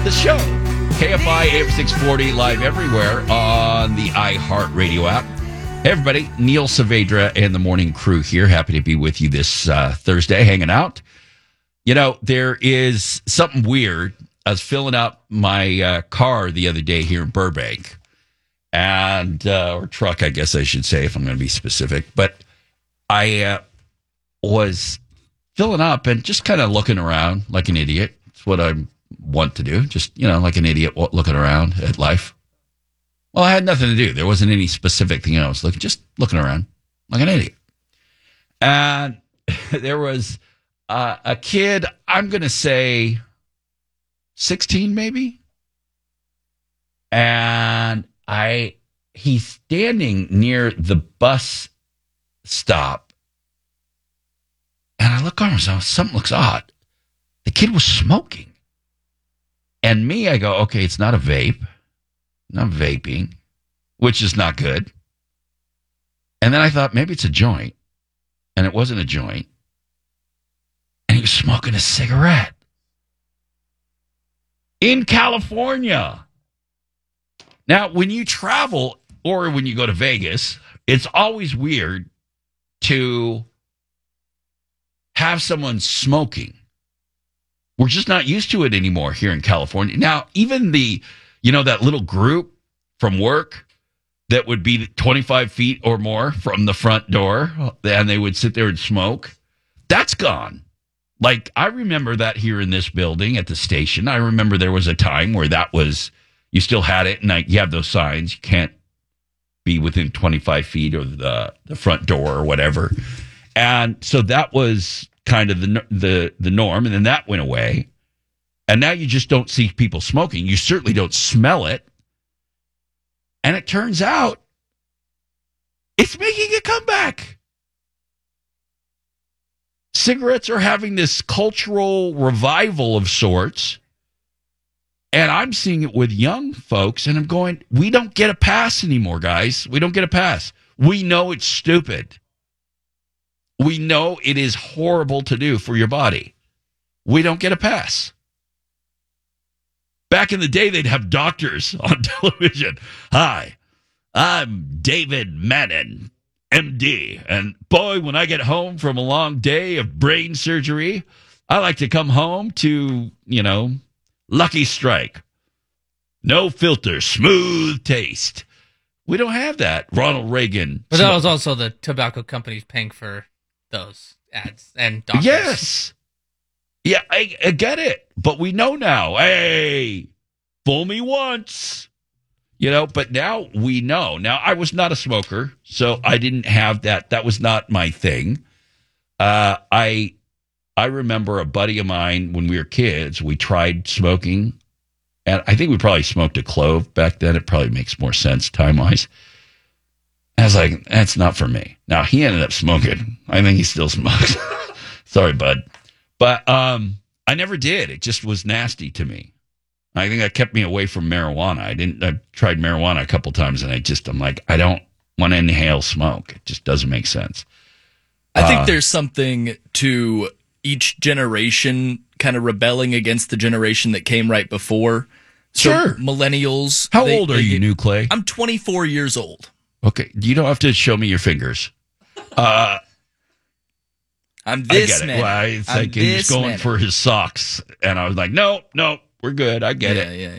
the show. KFI AM 640 live everywhere on the iHeartRadio app. Hey, everybody. Neil Saavedra and the morning crew here. Happy to be with you this Thursday, hanging out. You know, there is something weird. I was filling up my car the other day here in Burbank, and or truck, I guess I should say, if I'm going to be specific. But I was filling up and just kind of looking around like an idiot. It's what I want to do. Just, you know, like an idiot looking around at life. Well, I had nothing to do. There wasn't any specific thing I was just looking around like an idiot. And there was a kid, I'm going to say 16 maybe. And he's standing near the bus stop. And I look over and say, something looks odd. The kid was smoking. And me, I go, okay, it's not a vape. Not vaping, which is not good. And then I thought maybe it's a joint. And it wasn't a joint. And he was smoking a cigarette. In California. Now, when you travel or when you go to Vegas, it's always weird to have someone smoking. We're just not used to it anymore here in California. Now, even that little group from work that would be 25 feet or more from the front door, and they would sit there and smoke, that's gone. Like, I remember that here in this building at the station. I remember there was a time where you still had it, and you have those signs. You can't be within 25 feet of the front door or whatever. And so that was kind of the norm, and then that went away. And now you just don't see people smoking. You certainly don't smell it. And it turns out it's making a comeback. Cigarettes are having this cultural revival of sorts. And I'm seeing it with young folks, and I'm going, we don't get a pass anymore, guys. We don't get a pass. We know it's stupid. We know it is horrible to do for your body. We don't get a pass. Back in the day, they'd have doctors on television. Hi, I'm David Mannon, MD. And boy, when I get home from a long day of brain surgery, I like to come home to, Lucky Strike. No filter, smooth taste. We don't have that. Ronald Reagan. But that was also the tobacco companies paying for those ads and doctors. Yes. Yeah, I get it. But we know now. Hey, fool me once. But now we know. Now, I was not a smoker, so I didn't have that. That was not my thing. I remember a buddy of mine when we were kids, we tried smoking. And I think we probably smoked a clove back then. It probably makes more sense time-wise. I was like, that's not for me. Now, he ended up smoking. I think he still smokes. Sorry, bud. But I never did. It just was nasty to me. I think that kept me away from marijuana. I tried marijuana a couple times, and I'm like, I don't want to inhale smoke. It just doesn't make sense. I think there's something to each generation kind of rebelling against the generation that came right before. So sure. Millennials. How old are you, New Clay? I'm 24 years old. Okay. You don't have to show me your fingers. I'm this man. Well, it's like he was going for his socks, and I was like, no, we're good. I get it. Yeah.